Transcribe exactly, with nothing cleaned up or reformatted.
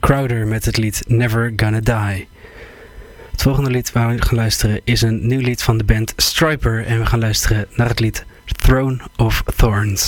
Crowder met het lied Never Gonna Die. Het volgende lied waar we gaan luisteren is een nieuw lied van de band Stryper. En we gaan luisteren naar het lied Throne of Thorns.